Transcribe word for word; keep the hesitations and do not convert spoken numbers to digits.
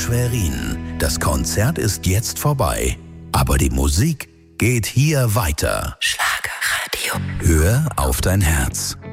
Schwerin. Das Konzert ist jetzt vorbei, aber die Musik geht hier weiter. Schlagerradio. Hör auf dein Herz.